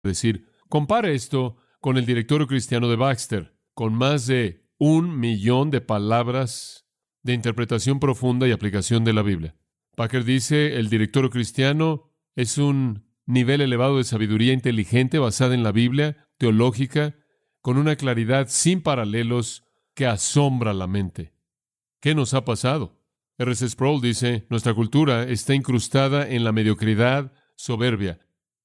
decir. Compare esto con el directorio cristiano de Baxter, con más de 1,000,000 de palabras de interpretación profunda y aplicación de la Biblia. Packer dice, el directorio cristiano es un nivel elevado de sabiduría inteligente basada en la Biblia, teológica, con una claridad sin paralelos que asombra la mente. ¿Qué nos ha pasado? R.C. Sproul dice, nuestra cultura está incrustada en la mediocridad soberbia,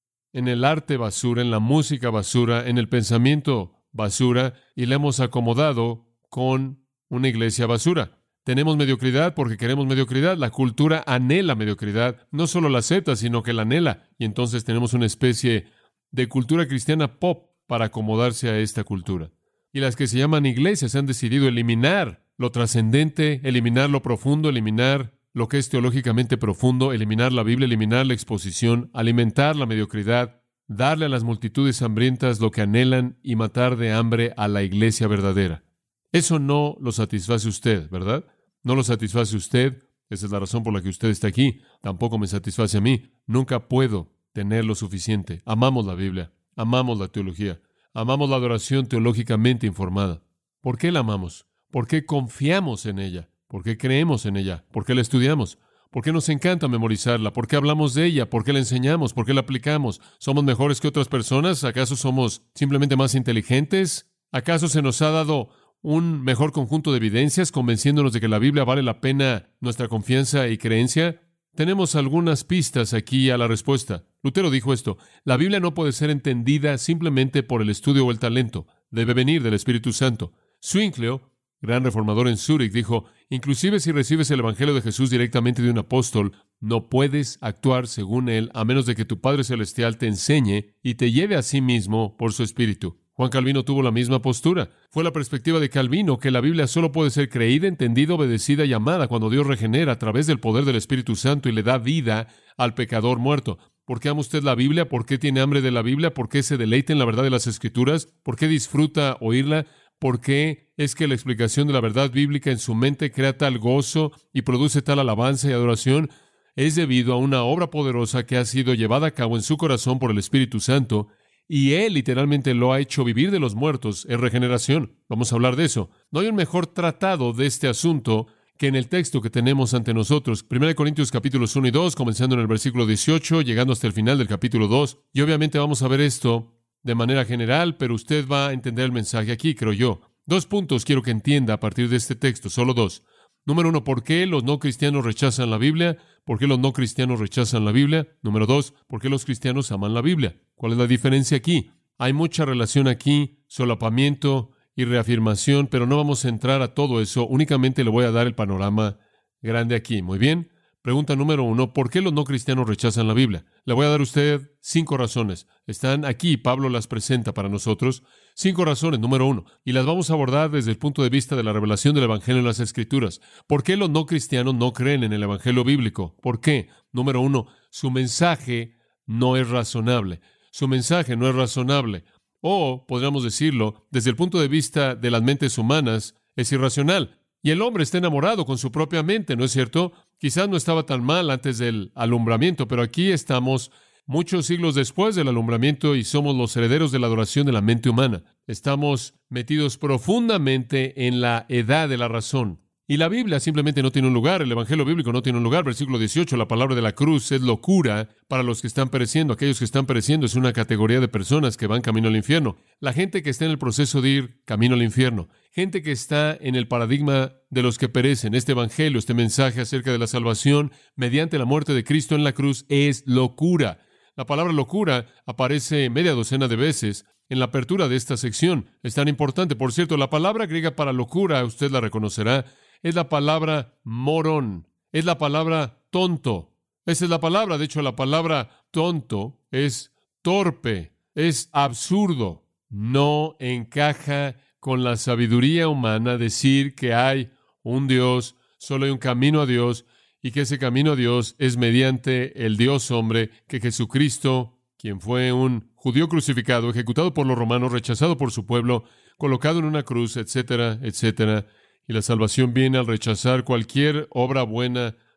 en el arte basura, en la música basura, en el pensamiento basura, y la hemos acomodado con una iglesia basura. Tenemos mediocridad porque queremos mediocridad. La cultura anhela mediocridad. No solo la acepta, sino que la anhela. Y entonces tenemos una especie de cultura cristiana pop para acomodarse a esta cultura. Y las que se llaman iglesias han decidido eliminar lo trascendente, eliminar lo profundo, eliminar lo que es teológicamente profundo, eliminar la Biblia, eliminar la exposición, alimentar la mediocridad, darle a las multitudes hambrientas lo que anhelan y matar de hambre a la iglesia verdadera. Eso no lo satisface usted, ¿verdad? No lo satisface usted. Esa es la razón por la que usted está aquí. Tampoco me satisface a mí. Nunca puedo tener lo suficiente. Amamos la Biblia. Amamos la teología. Amamos la adoración teológicamente informada. ¿Por qué la amamos? ¿Por qué confiamos en ella? ¿Por qué creemos en ella? ¿Por qué la estudiamos? ¿Por qué nos encanta memorizarla? ¿Por qué hablamos de ella? ¿Por qué la enseñamos? ¿Por qué la aplicamos? ¿Somos mejores que otras personas? ¿Acaso somos simplemente más inteligentes? ¿Acaso se nos ha dado un mejor conjunto de evidencias convenciéndonos de que la Biblia vale la pena nuestra confianza y creencia? Tenemos algunas pistas aquí a la respuesta. Lutero dijo esto: la Biblia no puede ser entendida simplemente por el estudio o el talento. Debe venir del Espíritu Santo. Zwinglio, gran reformador en Zúrich, dijo, inclusive si recibes el Evangelio de Jesús directamente de un apóstol, no puedes actuar según él a menos de que tu Padre Celestial te enseñe y te lleve a sí mismo por su Espíritu. Juan Calvino tuvo la misma postura. Fue la perspectiva de Calvino que la Biblia solo puede ser creída, entendida, obedecida y amada cuando Dios regenera a través del poder del Espíritu Santo y le da vida al pecador muerto. ¿Por qué ama usted la Biblia? ¿Por qué tiene hambre de la Biblia? ¿Por qué se deleita en la verdad de las Escrituras? ¿Por qué disfruta oírla? ¿Por qué es que la explicación de la verdad bíblica en su mente crea tal gozo y produce tal alabanza y adoración? Es debido a una obra poderosa que ha sido llevada a cabo en su corazón por el Espíritu Santo, y Él literalmente lo ha hecho vivir de los muertos en regeneración. Vamos a hablar de eso. No hay un mejor tratado de este asunto que en el texto que tenemos ante nosotros. 1 Corintios capítulos 1 y 2, comenzando en el versículo 18, llegando hasta el final del capítulo 2. Y obviamente vamos a ver esto de manera general, pero usted va a entender el mensaje aquí, creo yo. 2 puntos quiero que entienda a partir de este texto, solo 2. Número 1, ¿por qué los no cristianos rechazan la Biblia? ¿Por qué los no cristianos rechazan la Biblia? Número 2, ¿por qué los cristianos aman la Biblia? ¿Cuál es la diferencia aquí? Hay mucha relación aquí, solapamiento y reafirmación, pero no vamos a entrar a todo eso. Únicamente le voy a dar el panorama grande aquí. Muy bien. Pregunta número 1, ¿por qué los no cristianos rechazan la Biblia? Le voy a dar a usted 5 razones. Están aquí, Pablo las presenta para nosotros. 5 razones, número 1, y las vamos a abordar desde el punto de vista de la revelación del Evangelio en las Escrituras. ¿Por qué los no cristianos no creen en el Evangelio bíblico? ¿Por qué? Número 1, su mensaje no es razonable. Su mensaje no es razonable. O, podríamos decirlo, desde el punto de vista de las mentes humanas, es irracional. Y el hombre está enamorado con su propia mente, ¿no es cierto? Quizás no estaba tan mal antes del alumbramiento, pero aquí estamos muchos siglos después del alumbramiento y somos los herederos de la adoración de la mente humana. Estamos metidos profundamente en la edad de la razón. Y la Biblia simplemente no tiene un lugar, el Evangelio bíblico no tiene un lugar. Versículo 18, la palabra de la cruz es locura para los que están pereciendo. Aquellos que están pereciendo es una categoría de personas que van camino al infierno. La gente que está en el proceso de ir camino al infierno. Gente que está en el paradigma de los que perecen. Este Evangelio, este mensaje acerca de la salvación mediante la muerte de Cristo en la cruz es locura. La palabra locura aparece media docena de veces en la apertura de esta sección. Es tan importante. Por cierto, la palabra griega para locura, usted la reconocerá, es la palabra morón, es la palabra tonto. Esa es la palabra. De hecho, la palabra tonto es torpe, es absurdo. No encaja con la sabiduría humana decir que hay un Dios, solo hay un camino a Dios, y que ese camino a Dios es mediante el Dios hombre, que Jesucristo, quien fue un judío crucificado, ejecutado por los romanos, rechazado por su pueblo, colocado en una cruz, etcétera, etcétera. Y la salvación viene al rechazar cualquier obra buena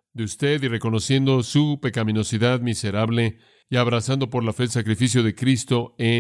de usted y reconociendo su pecaminosidad miserable y abrazando por la fe el sacrificio de Cristo en